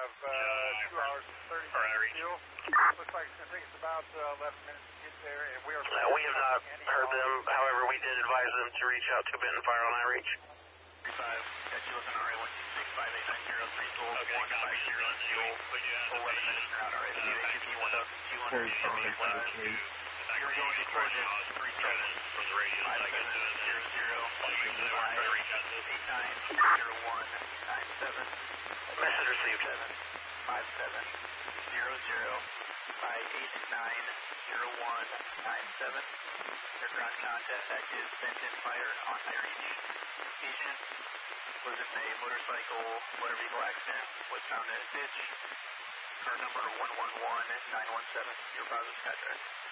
have 2 hours and 30 minutes still. Looks like it's going to take us about 11 minutes to get there, and we are... we have not heard them. However, we did advise them to reach out to Benton Fire on iReach. 35, got you looking alright, 126-5890, 3 tools, 150 fuel, 11 minutes and out already, UHP 1200, you're going to coordinates 37 from the radio, 5700, 890197, Message received. 5700-5890197, your ground contact is Benton Fire on iReach. Location was it a motorcycle, motor vehicle accident, was found in a ditch. Car number 111917, your Bravo Skytrack.